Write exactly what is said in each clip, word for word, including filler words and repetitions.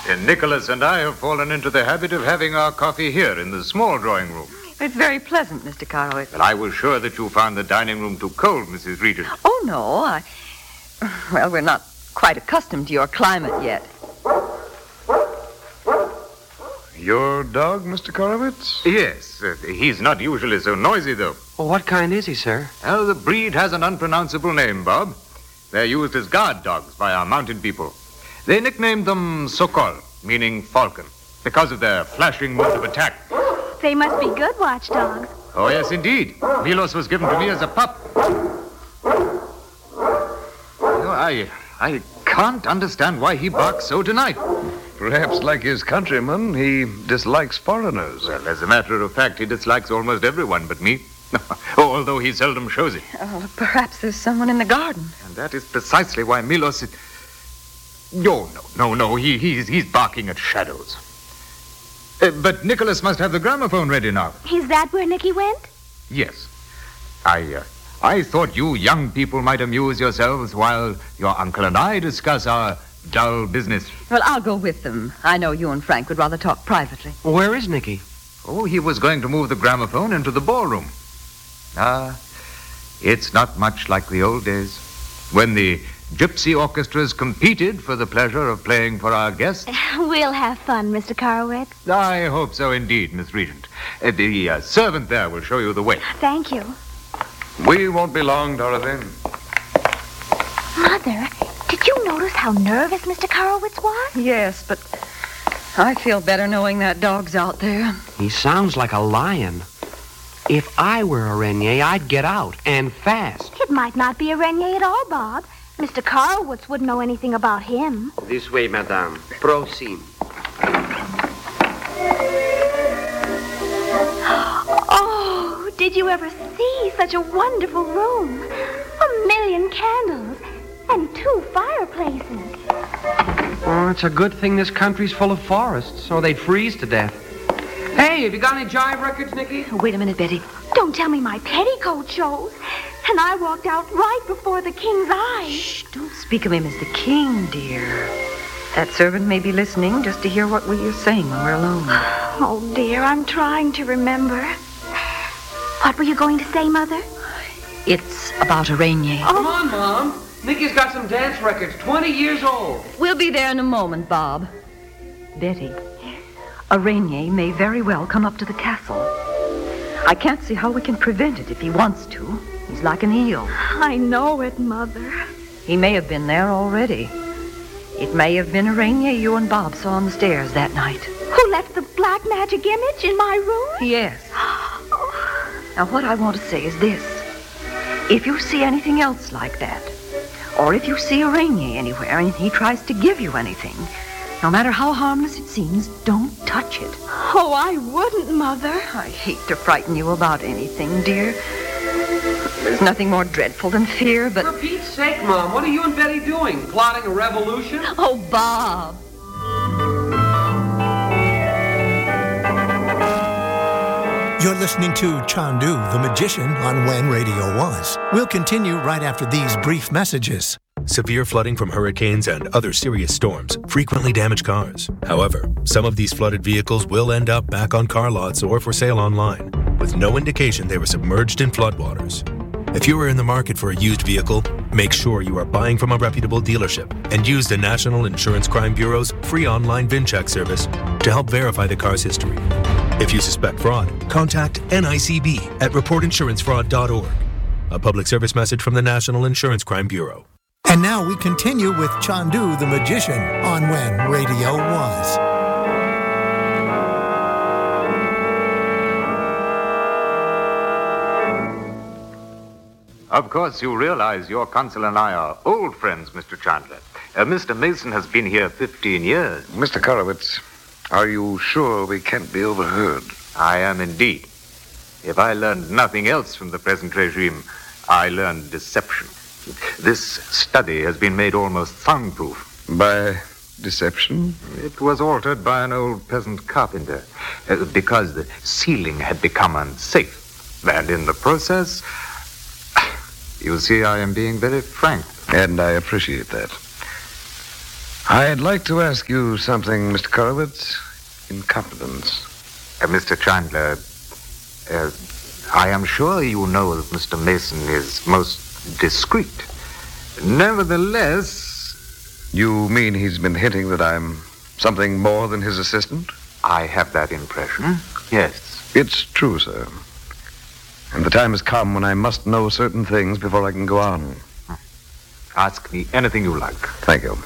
And Nicholas and I have fallen into the habit of having our coffee here in the small drawing room. It's very pleasant, Mister Carowitz. But I was sure that you found the dining room too cold, Missus Regent. Oh, no. I... Well, we're not quite accustomed to your climate yet. Your dog, Mister Carowitz? Yes. Uh, he's not usually so noisy, though. Well, what kind is he, sir? Well, the breed has an unpronounceable name, Bob. They're used as guard dogs by our mounted people. They nicknamed them Sokol, meaning falcon, because of their flashing mode of attack. They must be good watchdogs. Oh, yes, indeed. Milos was given to me as a pup. You know, I, I can't understand why he barks so tonight. Perhaps, like his countrymen, he dislikes foreigners. Well, as a matter of fact, he dislikes almost everyone but me. Although he seldom shows it. Oh, perhaps there's someone in the garden. And that is precisely why Milos... Is... Oh, no, no, no. He, he's, he's barking at shadows. Uh, but Nicholas must have the gramophone ready now. Is that where Nicky went? Yes. I, uh, I thought you young people might amuse yourselves while your uncle and I discuss our dull business. Well, I'll go with them. I know you and Frank would rather talk privately. Where is Nicky? Oh, he was going to move the gramophone into the ballroom. Ah, it's not much like the old days, when the gypsy orchestras competed for the pleasure of playing for our guests. We'll have fun, Mister Carowitz. I hope so indeed, Miss Regent. Uh, the uh, servant there will show you the way. Thank you. We won't be long, Dorothy. Mother, did you notice how nervous Mister Carowitz was? Yes, but I feel better knowing that dog's out there. He sounds like a lion. If I were a Renier, I'd get out, and fast. It might not be a Renier at all, Bob. Mister Carowitz wouldn't know anything about him. This way, madame. Proceed. Oh, did you ever see such a wonderful room? A million candles and two fireplaces. Oh, it's a good thing this country's full of forests, or they'd freeze to death. Hey, have you got any jive records, Nicky? Wait a minute, Betty. Don't tell me my petticoat shows. And I walked out right before the king's eyes. Shh, don't speak of him as the king, dear. That servant may be listening just to hear what we're saying when we're alone. Oh, dear, I'm trying to remember. What were you going to say, Mother? It's about a Renier. Come on, Mom. Nicky's got some dance records, twenty years old. We'll be there in a moment, Bob. Betty, a Renier may very well come up to the castle. I can't see how we can prevent it if he wants to. He's like an eel. I know it, Mother. He may have been there already. It may have been a Renier you and Bob saw on the stairs that night. Who left the black magic image in my room? Yes. Now, what I want to say is this. If you see anything else like that, or if you see a Renier anywhere and he tries to give you anything, no matter how harmless it seems, don't touch it. Oh, I wouldn't, Mother. I hate to frighten you about anything, dear. There's nothing more dreadful than fear, but... For Pete's sake, Mom, what are you and Betty doing? Plotting a revolution? Oh, Bob. You're listening to Chandu, the Magician, on When Radio Was. We'll continue right after these brief messages. Severe flooding from hurricanes and other serious storms frequently damage cars. However, some of these flooded vehicles will end up back on car lots or for sale online, with no indication they were submerged in floodwaters. If you are in the market for a used vehicle, make sure you are buying from a reputable dealership and use the National Insurance Crime Bureau's free online VIN check service to help verify the car's history. If you suspect fraud, contact N I C B at report insurance fraud dot org. A public service message from the National Insurance Crime Bureau. And now we continue with Chandu the Magician on When Radio Was. Of course, you realize your consul and I are old friends, Mister Chandler. Uh, Mister Mason has been here fifteen years. Mister Carowitz, are you sure we can't be overheard? I am indeed. If I learned nothing else from the present regime, I learned deception. This study has been made almost soundproof. By deception? It was altered by an old peasant carpenter uh, because the ceiling had become unsafe. And in the process, you see, I am being very frank. And I appreciate that. I'd like to ask you something, Mister Korowitz, in confidence. Uh, Mister Chandler, uh, I am sure you know that Mister Mason is most discreet. Nevertheless... You mean he's been hinting that I'm something more than his assistant? I have that impression, yes. It's true, sir. And the time has come when I must know certain things before I can go on. Ask me anything you like. Thank you.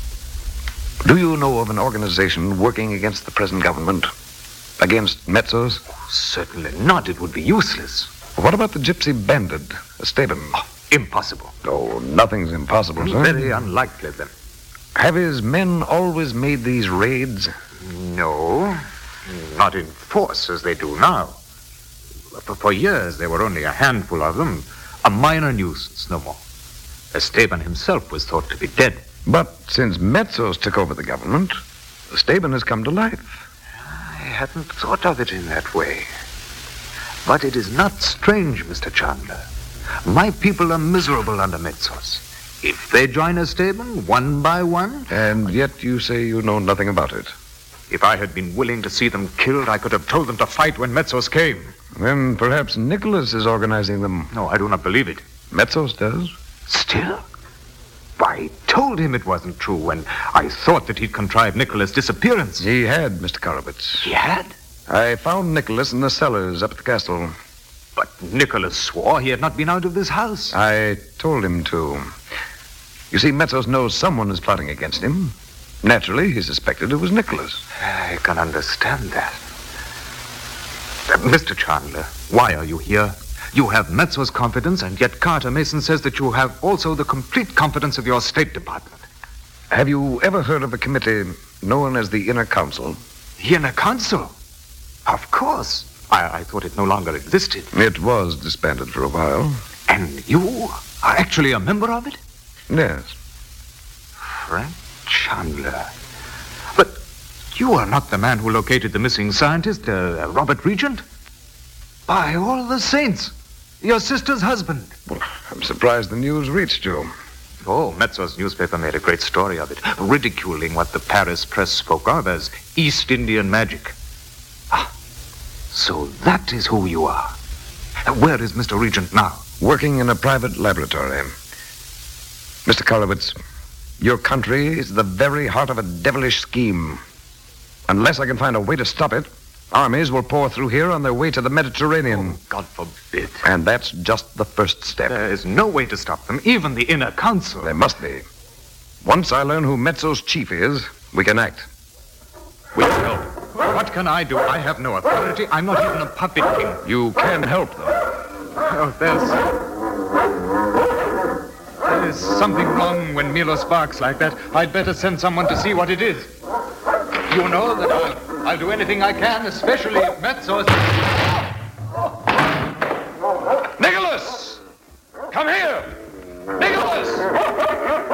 Do you know of an organization working against the present government? Against Metzos? Certainly not. It would be useless. What about the gypsy bandit, Esteban? Oh, impossible. Oh, nothing's impossible, sir. Very unlikely, then. Have his men always made these raids? No, not in force as they do now. For, for years, there were only a handful of them. A minor nuisance, no more. Esteban himself was thought to be dead. But since Metzos took over the government, Esteban has come to life. I hadn't thought of it in that way. But it is not strange, Mister Chandler. My people are miserable under Metzos. If they join Esteban, one by one... And yet you say you know nothing about it. If I had been willing to see them killed, I could have told them to fight when Metzos came. Then perhaps Nicholas is organizing them. No, I do not believe it. Metzos does? Still? I told him it wasn't true when I thought that he'd contrived Nicholas' disappearance. He had, Mister Korowitz. He had? I found Nicholas in the cellars up at the castle. But Nicholas swore he had not been out of this house. I told him to. You see, Metzos knows someone is plotting against him. Naturally, he suspected it was Nicholas. I can understand that. Uh, Mister Chandler, why are you here? You have Metzos' confidence, and yet Carter Mason says that you have also the complete confidence of your State Department. Have you ever heard of a committee known as the Inner Council? The Inner Council? Of course. I, I thought it no longer existed. It was disbanded for a while. And you are actually a member of it? Yes. Frank Chandler. But you are not the man who located the missing scientist, uh, Robert Regent? By all the saints, your sister's husband. Well, I'm surprised the news reached you. Oh, Metzos newspaper made a great story of it, ridiculing what the Paris press spoke of as East Indian magic. Ah, so that is who you are. Where is Mister Regent now? Working in a private laboratory. Mister Korowitz, your country is the very heart of a devilish scheme. Unless I can find a way to stop it, armies will pour through here on their way to the Mediterranean. Oh, God forbid. And that's just the first step. There is no way to stop them, even the Inner Council. There must be. Once I learn who Metzos' chief is, we can act. We can help. What can I do? I have no authority. I'm not even a puppet king. You can help, though. Oh, there's... There's something wrong when Milos barks like that. I'd better send someone to see what it is. You know that I'll, I'll do anything I can, especially if Metzos...